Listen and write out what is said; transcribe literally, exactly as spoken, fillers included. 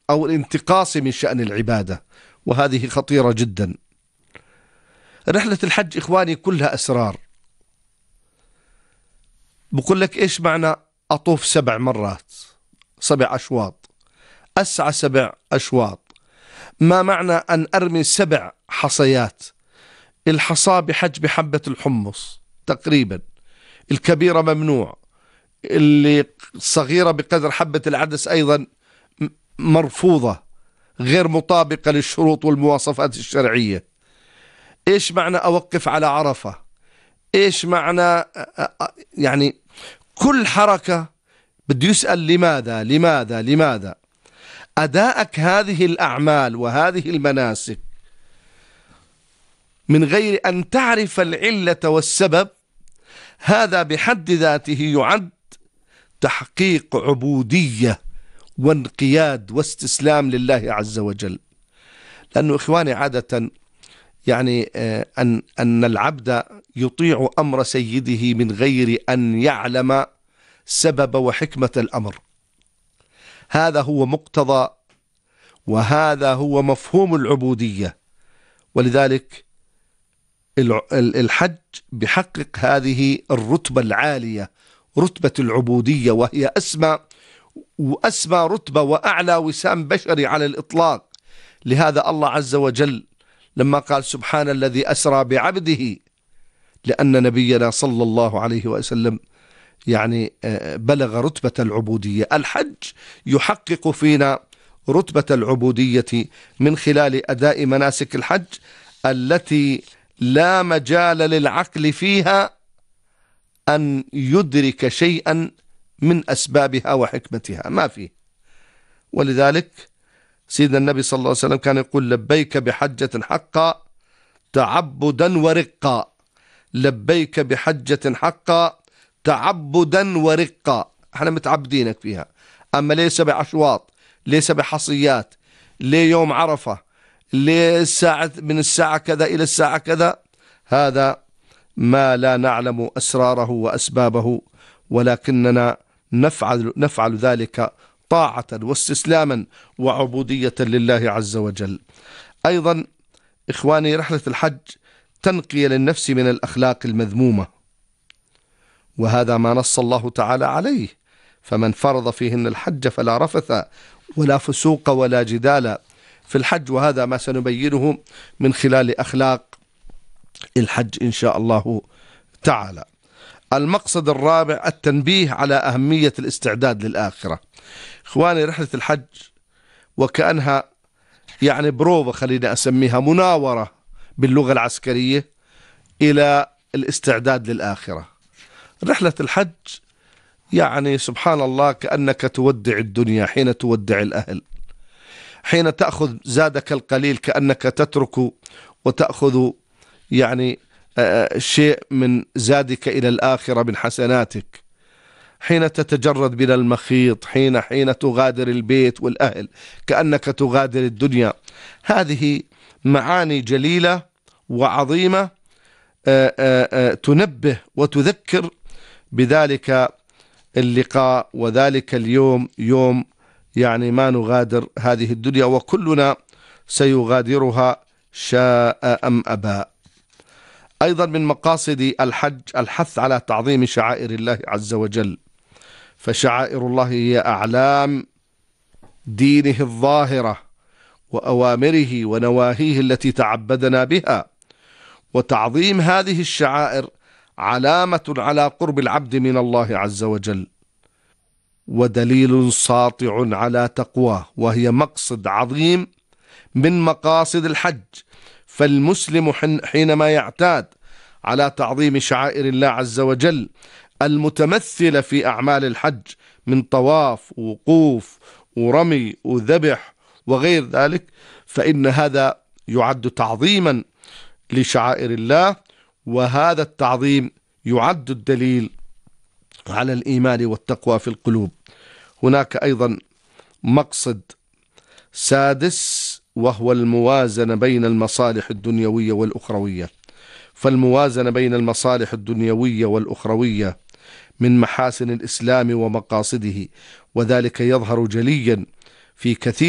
أو الانتقاص من شأن العبادة، وهذه خطيرة جدا. رحلة الحج إخواني كلها أسرار. بقول لك إيش معنى أطوف سبع مرات، سبع أشواط، أسعى سبع أشواط؟ ما معنى أن أرمي سبع حصيات؟ الحصى بحجم حبة الحمص تقريبا، الكبيرة ممنوع، اللي صغيرة بقدر حبة العدس أيضا مرفوضة، غير مطابقة للشروط والمواصفات الشرعية. إيش معنى أوقف على عرفة؟ إيش معنى يعني كل حركة بده يسأل لماذا لماذا لماذا. أداءك هذه الأعمال وهذه المناسك من غير أن تعرف العلة والسبب، هذا بحد ذاته يعد تحقيق عبودية وانقياد واستسلام لله عز وجل. لأنه إخواني عادة يعني أن أن العبد يطيع أمر سيده من غير أن يعلم سبب وحكمة الأمر. هذا هو مقتضى وهذا هو مفهوم العبودية. ولذلك الحج بحقق هذه الرتبة العالية، رتبة العبودية، وهي أسمى وأسمى رتبة وأعلى وسام بشري على الإطلاق. لهذا الله عز وجل لما قال سبحان الذي أسرى بعبده، لأن نبينا صلى الله عليه وسلم يعني بلغ رتبة العبودية. الحج يحقق فينا رتبة العبودية من خلال أداء مناسك الحج التي لا مجال للعقل فيها أن يدرك شيئا من أسبابها وحكمتها، ما فيه. ولذلك سيدنا النبي صلى الله عليه وسلم كان يقول لبيك بحجة حقا تعبدا ورقا، لبيك بحجة حقا تعبدا ورقا. احنا متعبدينك فيها، أما ليس بعشواط، ليس بحصيات، ليه يوم عرفة، ليه الساعة من الساعة كذا إلى الساعة كذا، هذا ما لا نعلم أسراره وأسبابه، ولكننا نفعل, نفعل ذلك طاعة واستسلاما وعبودية لله عز وجل. أيضا إخواني رحلة الحج تنقية للنفس من الأخلاق المذمومة، وهذا ما نص الله تعالى عليه: فمن فرض فيهن الحج فلا رفث ولا فسوق ولا جدال في الحج. وهذا ما سنبينه من خلال أخلاق الحج إن شاء الله تعالى. المقصد الرابع التنبيه على أهمية الاستعداد للآخرة. إخواني رحلة الحج وكأنها يعني بروفة، خلينا أسميها مناورة باللغة العسكرية إلى الاستعداد للآخرة. رحلة الحج يعني سبحان الله كأنك تودع الدنيا حين تودع الأهل، حين تأخذ زادك القليل كأنك تترك وتأخذ يعني شيء من زادك إلى الآخرة من حسناتك، حين تتجرد من المخيط، حين حين تغادر البيت والأهل كأنك تغادر الدنيا. هذه معاني جليلة وعظيمة تنبه وتذكر بذلك اللقاء وذلك اليوم، يوم يعني ما نغادر هذه الدنيا، وكلنا سيغادرها شاء أم أبى. أيضا من مقاصد الحج الحث على تعظيم شعائر الله عز وجل، فشعائر الله هي أعلام دينه الظاهرة وأوامره ونواهيه التي تعبدنا بها، وتعظيم هذه الشعائر علامة على قرب العبد من الله عز وجل، ودليل ساطع على تقواه، وهي مقصد عظيم من مقاصد الحج. فالمسلم حينما يعتاد على تعظيم شعائر الله عز وجل المتمثلة في أعمال الحج من طواف ووقوف ورمي وذبح وغير ذلك، فإن هذا يعد تعظيما لشعائر الله، وهذا التعظيم يعد الدليل على الإيمان والتقوى في القلوب. هناك أيضا مقصد سادس وهو الموازنة بين المصالح الدنيوية والأخروية. فالموازنة بين المصالح الدنيوية والأخروية من محاسن الإسلام ومقاصده، وذلك يظهر جليا في كثير